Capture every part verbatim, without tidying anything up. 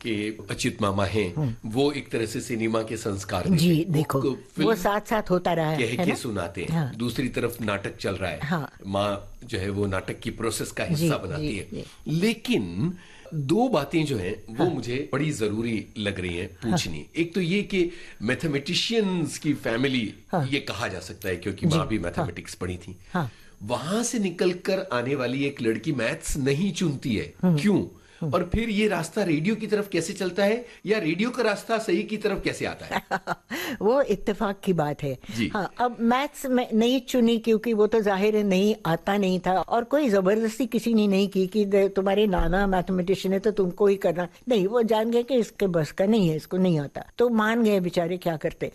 कि अच्युत मामा हैं, वो एक तरह से सिनेमा के संस्कार जी देखो वो साथ साथ होता रहा है, कह के सुनाते हैं। हाँ। दूसरी तरफ नाटक चल रहा है। हाँ। माँ जो है वो नाटक की प्रोसेस का हिस्सा बनाती जी, है जी। लेकिन दो बातें जो हैं वो हाँ। मुझे बड़ी जरूरी लग रही हैं पूछनी। हाँ। एक तो ये कि मैथमेटिशियंस की फैमिली हाँ। ये कहा जा सकता है क्योंकि माँ भी मैथमेटिक्स हाँ। पढ़ी थी। हाँ। वहां से निकलकर आने वाली एक लड़की मैथ्स नहीं चुनती है, क्यों? और फिर ये रास्ता रेडियो की तरफ कैसे चलता है, या रेडियो का रास्ता सही की तरफ कैसे आता है? वो इत्तेफाक की बात है। हाँ, अब मैथ्स में नहीं चुनी क्योंकि वो तो जाहिर है नहीं आता नहीं था, और कोई जबरदस्ती किसी ने नहीं की कि तुम्हारे नाना मैथमेटिशियन है तो तुमको ही करना, नहीं, वो जान गए कि इसके बस का नहीं है, इसको नहीं आता, तो मान गए बेचारे, क्या करते।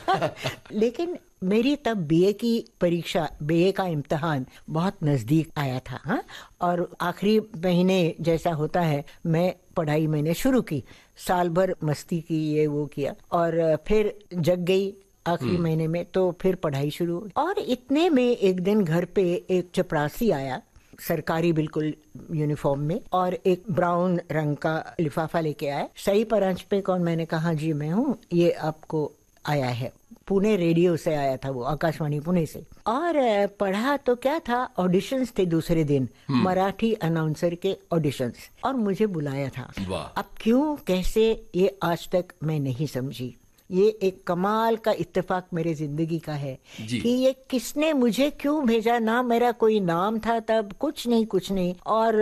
लेकिन मेरी तब बीए की परीक्षा, बीए का इम्तिहान बहुत नजदीक आया था। हाँ? और आखिरी महीने जैसा होता है, मैं पढ़ाई मैंने शुरू की, साल भर मस्ती की, ये वो किया, और फिर जग गई आखिरी महीने में, तो फिर पढ़ाई शुरू हुई। और इतने में एक दिन घर पे एक चपरासी आया, सरकारी बिल्कुल यूनिफॉर्म में, और एक ब्राउन रंग का लिफाफा लेके आया। सही परांच पे कौन? मैंने कहा जी मैं हूँ, ये आपको आया है। पुणे रेडियो से आया था वो, आकाशवाणी पुणे से। और पढ़ा तो क्या था, ऑडिशंस थे दूसरे दिन, मराठी अनाउंसर के ऑडिशंस, और मुझे बुलाया था। अब क्यों कैसे ये आज तक मैं नहीं समझी। ये एक कमाल का इत्तेफाक मेरे जिंदगी का है कि ये किसने मुझे क्यों भेजा, ना मेरा कोई नाम था तब, कुछ नहीं कुछ नहीं, और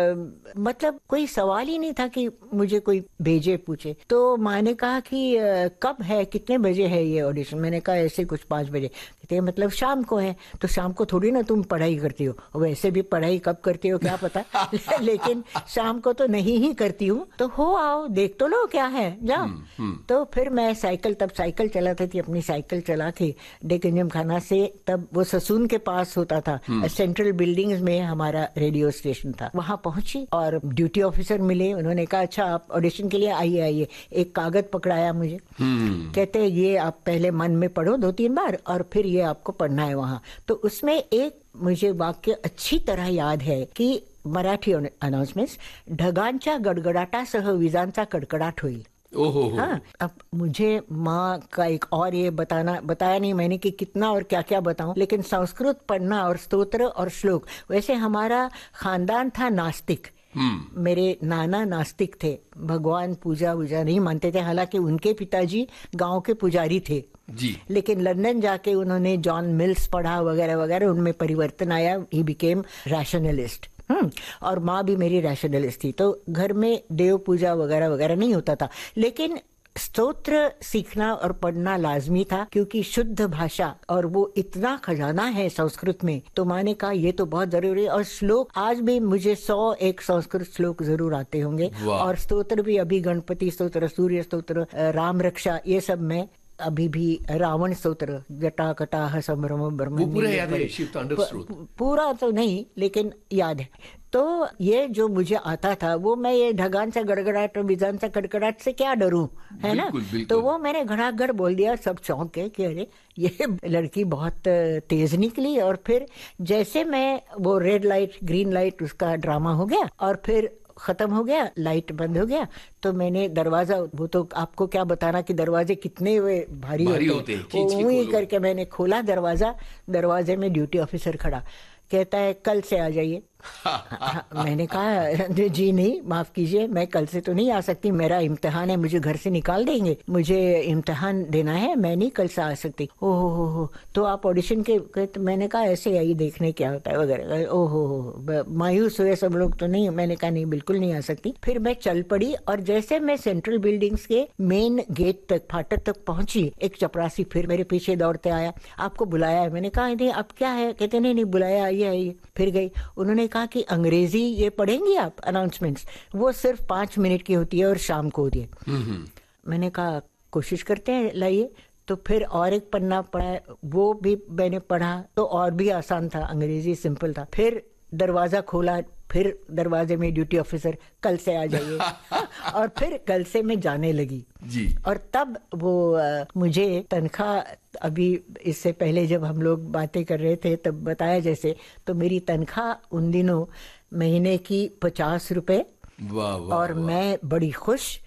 आ, मतलब कोई सवाल ही नहीं था कि मुझे कोई भेजे पूछे। तो माँ ने कहा कि आ, कब है, कितने बजे है ये ऑडिशन? मैंने कहा ऐसे कुछ पाँच बजे। कहते मतलब शाम को है। तो शाम को थोड़ी ना तुम पढ़ाई करती हो, वैसे भी पढ़ाई कब करती हो क्या पता। लेकिन शाम को तो नहीं ही करती हूँ, तो हो आओ देख तो लो क्या है, जाओ। तो फिर मैं साइकिल, तब साइकिल चलाती थी, अपनी साइकिल चला के डेकंजम खाना से, तब वो ससून के पास होता था, सेंट्रल बिल्डिंग्स में हमारा रेडियो स्टेशन था, वहां पहुंची और ड्यूटी ऑफिसर मिले। उन्होंने कहा अच्छा आप ऑडिशन के लिए आइए आइए। एक कागज पकड़ाया मुझे, कहते ये आप पहले मन में पढ़ो दो तीन बार, और फिर ये आपको पढ़ना है वहां। तो उसमें एक मुझे वाक्य अच्छी तरह याद है कि मराठी अनाउंसमेंट्स, ढगांच्या गडगडाटासह विजांचा कडकडाट होईल। ओहो। हाँ, अब मुझे माँ का एक और ये बताना बताया नहीं मैंने कि कितना और क्या क्या बताऊं, लेकिन संस्कृत पढ़ना और स्तोत्र और श्लोक, वैसे हमारा खानदान था नास्तिक। मेरे नाना नास्तिक थे, भगवान पूजा वूजा नहीं मानते थे, हालांकि उनके पिताजी गांव के पुजारी थे जी। लेकिन लंदन जाके उन्होंने जॉन मिल्स पढ़ा वगैरह वगैरह, उनमें परिवर्तन आया, ही बिकेम रैशनलिस्ट। हम्म और माँ भी मेरी रैशनलिस्ट थी, तो घर में देव पूजा वगैरह वगैरह नहीं होता था, लेकिन स्तोत्र सीखना और पढ़ना लाजमी था, क्योंकि शुद्ध भाषा और वो इतना खजाना है संस्कृत में। तो माँ ने कहा ये तो बहुत जरूरी है। और श्लोक आज भी मुझे सौ एक संस्कृत श्लोक जरूर आते होंगे, और स्तोत्र भी अभी गणपति स्तोत्र, सूर्य स्तोत्र, राम रक्षा, ये सब मैं अभी भी, रावण स्तोत्र, जटा कटाह संभ्रम ब्रह्म, पूरा याद है, पूरा तो नहीं लेकिन याद है। तो ये जो मुझे आता था वो मैं ये ढगांचा गड़गड़ाट और बिजांचा कड़कड़ाट से क्या डरूं, है ना। तो वो मैंने घड़ाघड़ बोल दिया, सब चौंक गए कि अरे ये लड़की बहुत तेज निकली। और फिर जैसे मैं वो रेड लाइट ग्रीन लाइट उसका ड्रामा हो गया और फिर खत्म हो गया, लाइट बंद हो गया, तो मैंने दरवाजा, वो तो आपको क्या बताना कि दरवाजे कितने वे भारी, भारी होते हैं, होते हैं। वो करके मैंने खोला दरवाजा, दरवाजे में ड्यूटी ऑफिसर खड़ा, कहता है कल से आ जाइए। मैंने कहा जी नहीं, माफ कीजिए, मैं कल से तो नहीं आ सकती, मेरा इम्तिहान है, मुझे घर से निकाल देंगे, मुझे इम्तिहान देना है, मैं नहीं कल से आ सकती। ओहो हो हो, तो आप ऑडिशन के? तो मैंने कहा ऐसे आई देखने क्या होता है वगैरह। ओहो हो, मायूस हुए सब लोग, तो नहीं, मैंने कहा नहीं बिल्कुल नहीं आ सकती। फिर मैं चल पड़ी, और जैसे मैं सेंट्रल बिल्डिंग्स के मेन गेट तक, फाटक तक पहुंची, एक चपरासी फिर मेरे पीछे दौड़ते आया, आपको बुलाया है। मैंने कहा नहीं, अब क्या है? कहते नहीं नहीं बुलाया, आइए आइए। फिर गई, उन्होंने कहा कि अंग्रेजी ये पढ़ेंगी आप अनाउंसमेंट्स, वो सिर्फ पांच मिनट की होती है और शाम को होती है। मैंने कहा कोशिश करते हैं, लाइए। तो फिर और एक पन्ना पढ़ा, वो भी मैंने पढ़ा, तो और भी आसान था, अंग्रेजी सिंपल था। फिर दरवाजा खोला, फिर दरवाजे में ड्यूटी ऑफिसर, कल से आ जाइए। और फिर कल से मैं जाने लगी जी। और तब वो आ, मुझे तनख्वाह, अभी इससे पहले जब हम लोग बातें कर रहे थे तब बताया जैसे, तो मेरी तनख्वाह उन दिनों महीने की पचास रुपए, और वाह, मैं बड़ी खुश